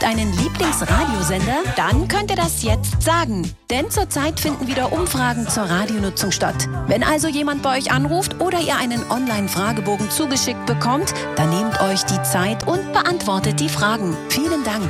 habt einen Lieblingsradiosender? Dann könnt ihr das jetzt sagen. Denn zurzeit finden wieder Umfragen zur Radionutzung statt. Wenn also jemand bei euch anruft oder ihr einen Online-Fragebogen zugeschickt bekommt, dann nehmt euch die Zeit und beantwortet die Fragen. Vielen Dank.